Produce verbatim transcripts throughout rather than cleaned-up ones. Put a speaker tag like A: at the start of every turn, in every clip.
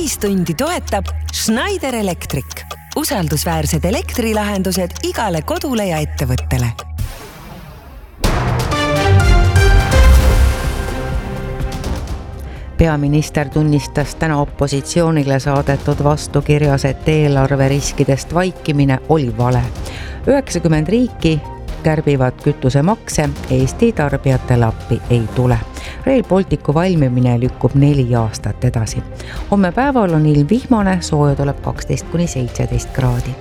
A: Ühistundi toetab Schneider Electric. Usaldusväärsed elektrilahendused igale kodule ja ettevõttele.
B: Peaminister tunnistas täna opositsioonile saadetud vastukirjas, et eelarveriskidest vaikimine oli vale. üheksakümmend riiki kärbivad kütusemakse, Eesti tarbijatele appi ei tule. Rail Balticu valmimine lükkub neli aastat edasi. Homme päeval on ilm vihmane, sooja tuleb kaksteist kuni seitseteist kraadi.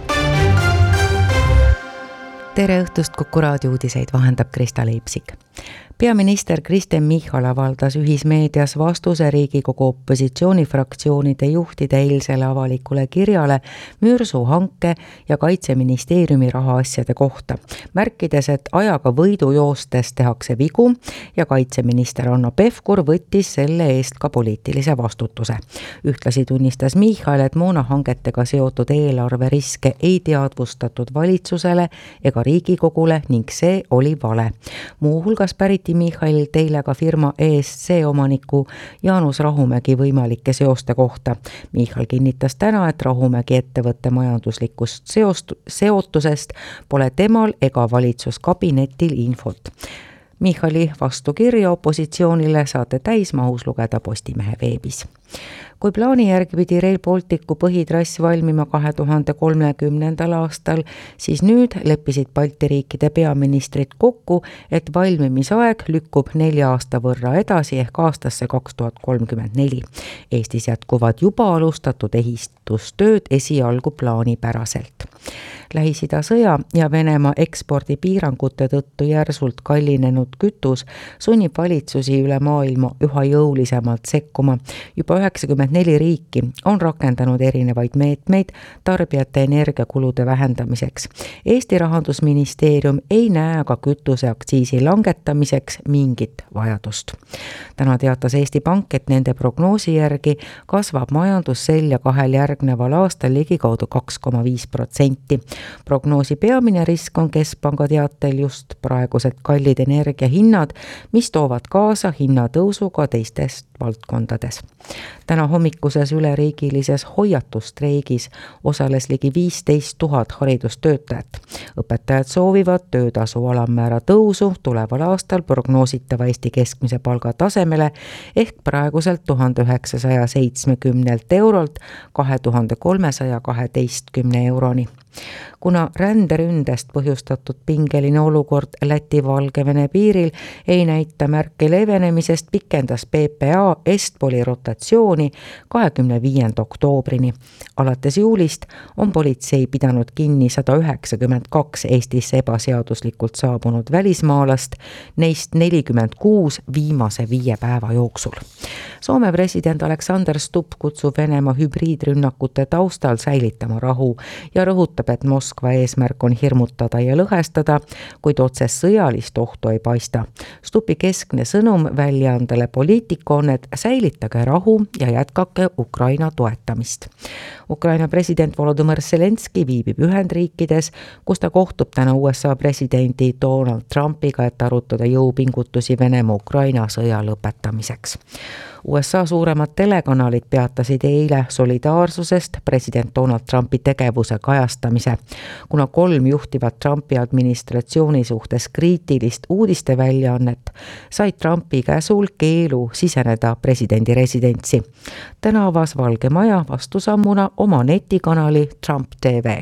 B: Tere õhtust, Kuku raadio uudiseid vahendab Krista Leipsik. Peaminister Kristen Michal avaldas ühismeedias vastuse Riigikogu opositsioonifraktsioonide juhtide eilsele avalikule kirjale Mürsu hanke ja Kaitseministeeriumi rahaasjade kohta, märkides, et ajaga võidu joostes tehakse vigu ja kaitseminister Hanno Pevkur võttis selle eest ka poliitilise vastutuse. Ühtlasi tunnistas Michal, et moonahangetega seotud eelarveriske ei teadvustatud valitsusele ega Riigikogule ning see oli vale. Muuhulgas pärit Michal teile ka firma E S C omaniku Jaanus Rahumägi võimalike seoste kohta. Michal kinnitas täna, et Rahumägi ettevõtte majanduslikust seost, seotusest pole temal ega valitsuskabinetil infot. Michali vastukirja opositsioonile saate täismahus lugeda Postimehe veebis. Kui plaani järgi pidi Rail Balticu põhitrass valmima kahe tuhande kolmekümnendal aastal, siis nüüd leppisid Balti riikide peaministrid kokku, et valmimisaeg lükkub nelja aasta võrra edasi ehk aastasse kaks tuhat kolmkümmend neli. Eestis jätkuvad juba alustatud ehitustööd esialgu plaanipäraselt. Lähis-Ida sõja ja Venemaa ekspordipiirangute tõttu järsult kallinenud kütus sunnib valitsusi üle maailma üha jõulisemalt sekkuma. Juba üheksakümmend neli riiki on rakendanud erinevaid meetmeid tarbijate energiakulude vähendamiseks. Eesti Rahandusministeerium ei näe aga kütuseaktsiisi langetamiseks mingit vajadust. Täna teatas Eesti Pank, et nende prognoosi järgi kasvab majandus sel ja kahel järgneval aastal ligikaudu kaks koma viis protsenti. Prognoosi peamine risk on keskpanga teatel just praegused kallid energiahinnad, mis toovad kaasa hinnatõusuga teistest valdkondades. Täna hommikuses üleriigilises hoiatustreigis osales ligi viisteist tuhat haridustöötajat. Õpetajad soovivad töötasu alammäära tõusu tuleval aastal prognoositava Eesti keskmise palga tasemele ehk praeguselt tuhande üheksasaja seitsmekümnelt eurolt kahe tuhande kolmesaja kaheteistkümne euroni. Kuna ränderündest põhjustatud pingeline olukord Läti-Valgevene piiril ei näita märke leevenemisest, pikendas P P A Estpoli rotatsiooni kahekümne viienda oktoobrini. Alates juulist on politsei pidanud kinni sada üheksakümmend kaks Eestisse ebaseaduslikult saabunud välismaalast, neist nelikümmend kuus viimase viie päeva jooksul. Soome president Alexander Stubb kutsub Venemaa hübriidrünnakute taustal säilitama rahu ja rõhutab, et Moskva eesmärk on hirmutada ja lõhestada, kuid otses sõjalist ohtu ei paista. Stubbi keskne sõnum väljaandele Poliitico on, et säilitage rahu ja jätkake Ukraina toetamist. Ukraina president Volodymyr Zelenski viibib Ühendriikides, kus ta kohtub täna U S A presidendi Donald Trumpiga, et arutada jõupingutusi Venemaa Ukraina sõja lõpetamiseks. U S A suuremad telekanalid peatasid eile solidaarsusest president Donald Trumpi tegevuse kajastamise, kuna kolm juhtivat Trumpi administratsiooni suhtes kriitilist uudiste väljaannet said Trumpi käsul keelu siseneda presidendi residentsi. Täna avas Valge Maja vastusammuna oma netikanali Trump T V.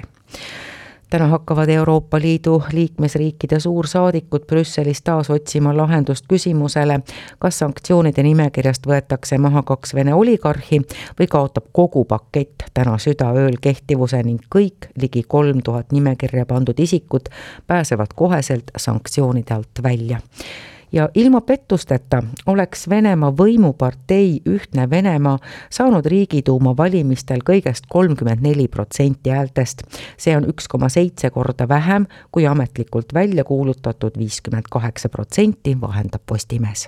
B: Täna hakkavad Euroopa Liidu liikmesriikide suursaadikud Brüsselis taas otsima lahendust küsimusele, kas sanktsioonide nimekirjast võetakse maha kaks Vene oligarhi või kaotab kogu pakett täna südaööl kehtivuse ning kõik ligi kolm tuhat nimekirja pandud isikud pääsevad koheselt sanktsioonide alt välja. Ja ilma pettusteta oleks Venemaa võimupartei Ühtne Venemaa saanud Riigiduuma valimistel kõigest kolmkümmend neli protsenti häältest. See on üks koma seitse korda vähem kui ametlikult välja kuulutatud viiskümmend kaheksa protsenti, vahendab Postimees.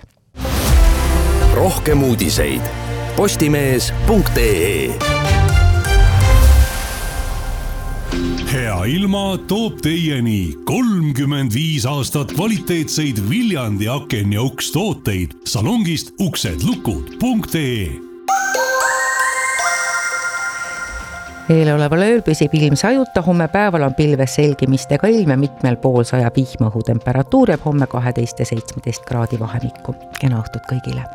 C: Rohkem uudiseid postimees punkt ee.
D: Hea ilma toob teieni kolmkümmend viis aastat kvaliteetseid Viljandi aken ja uks tooteid salongist uksedlukud punkt ee.
B: Eeloleval ööl püsib ilm sajuta, homme päeval on pilves selgimistega ilm ja mitmel pool sajab vihmaõhu. Temperatuur jääb homme kaheteist ja seitsmeteist kraadi vahemikku. Kena õhtut kõigile!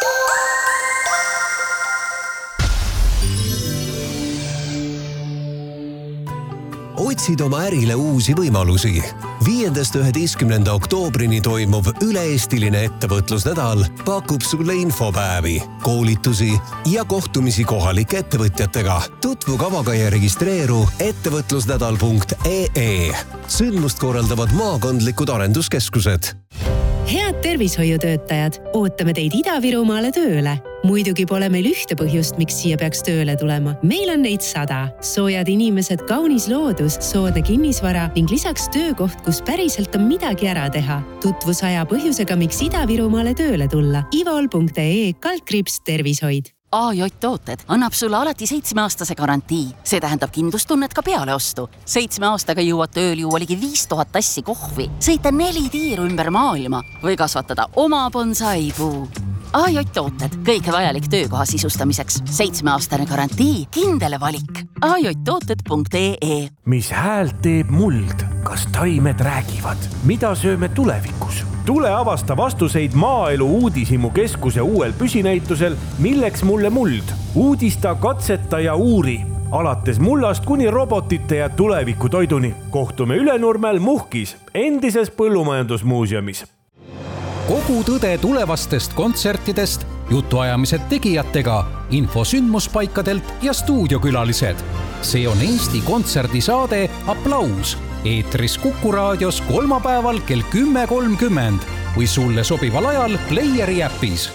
E: Otsid oma ärile uusi võimalusi. viiendast üheteistkümnenda oktoobrini toimuv üle-eestiline ettevõtlusnädal pakub sulle infopäevi, koolitusi ja kohtumisi kohalike ettevõtjatega. Tutvu kavaga ja registreeru ettevõtlusnädal punkt ee. Sündmust korraldavad maakondlikud arenduskeskused.
F: Head tervishoiutöötajad, ootame teid Ida-Virumaale tööle. Muidugi pole meil ühte põhjust, miks siia peaks tööle tulema. Meil on neid sada. Soojad inimesed, kaunis loodus, soodne kinnisvara ning lisaks töökoht, kus päriselt on midagi ära teha. Tutvu saja põhjusega, miks Ida-Virumaale tööle tulla. ivol punkt ee kaldkriips tervishoid.
G: A J tooted annab sulle alati seitsmeaastase garantii. See tähendab kindlustunnet ka peale ostu. Seitsme aastaga jõuad tööl juua ligi viis tuhat tassi kohvi, sõita neli tiiru ümber maailma või kasvatada oma bonsaipuu. A J tooted, kõike vajalik töökoha sisustamiseks. Seitsmeaastane garantii, kindele valik. A J tooted punkt ee.
H: Mis häält teeb muld? Kas taimed räägivad? Mida sööme tulevikus? Tule avasta vastuseid Maaelu Uudishimu keskuse uuel püsinäitusel Milleks mulle muld? Uudista, katseta ja uuri. Alates mullast kuni robotite ja tuleviku toiduni. Kohtume Ülenurmel Muhkis, endises põllumajandusmuuseumis.
I: Kogu tõde tulevastest kontsertidest, jutuajamised tegijatega, info sündmuspaikadelt ja stuudiokülalised. See on Eesti kontserdisaade Applaus. Eetris Kuku raadios kolmapäeval kell kümme kolmkümmend või sulle sobival ajal Playeri äpis.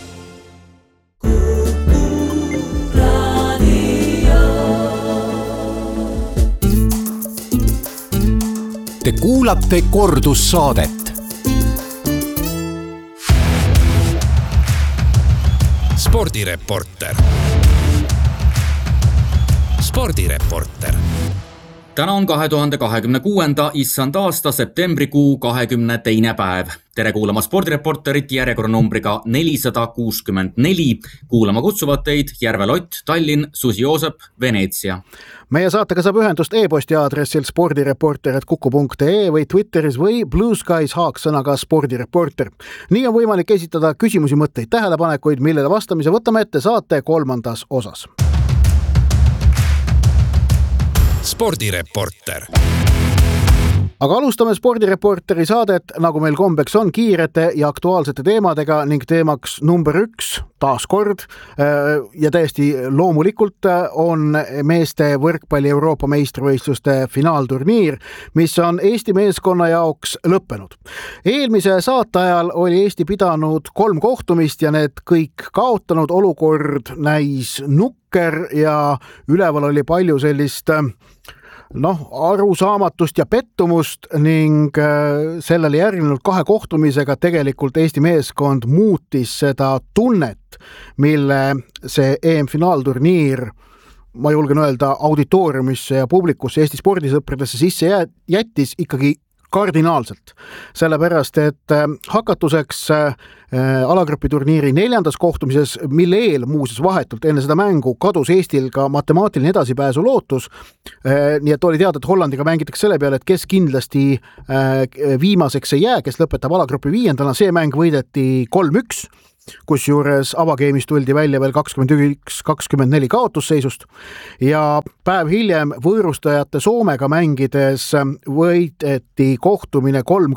C: Te kuulate kordussaadet. Spordireporter. Spordireporter.
J: Täna on kahe tuhande kahekümne kuuenda issand aasta septembrikuu kahekümne teine päev. Tere kuulama Spordireporterit järjekorranumbriga nelisada kuuskümmend neli. Kuulama kutsuvad teid Järve Lott, Tallinn, Susi Joosep, Veneetsia.
K: Meie saatega saab ühendust e-posti aadressil spordireporter et kuku punkt ee või Twitteris või Blue Skies haaksõnaga spordireporter. Nii on võimalik esitada küsimusi, mõtteid, tähelepanekuid, millele vastamise võtame ette saate kolmandas osas.
C: Spordireporter.
K: Aga alustame Spordireporteri saadet, nagu meil kombeks on, kiirete ja aktuaalsete teemadega ning teemaks number üks, taas kord, ja täiesti loomulikult on meeste võrkpalli Euroopa meistrivõistluste finaalturniir, mis on Eesti meeskonna jaoks lõppenud. Eelmise saate ajal oli Eesti pidanud kolm kohtumist ja need kõik kaotanud. Olukord näis nukker ja üleval oli palju sellist noh, arusaamatust ja pettumust ning sellele järgnenud kahe kohtumisega tegelikult Eesti meeskond muutis seda tunnet, mille see E M-finaalturniir, ma julgen öelda, auditooriumisse ja publikusse, Eesti spordisõpradesse sisse jättis ikkagi kardinaalselt. Sellepärast, et hakatuseks alagrupiturniiri neljandas kohtumises, mille eel muuseas vahetult enne seda mängu kadus Eestil ka matemaatiline edasipääsu lootus. Nii et oli teada, et Hollandiga mängitakse selle peale, et kes kindlasti viimaseks ei jää, kes lõpetab alagrupi viiendana. See mäng võideti kolm üks, kus juures avageemis tuldi välja veel kakskümmend üks kakskümmend neli kaotusseisust ja päev hiljem võõrustajate Soomega mängides võideti kohtumine kolm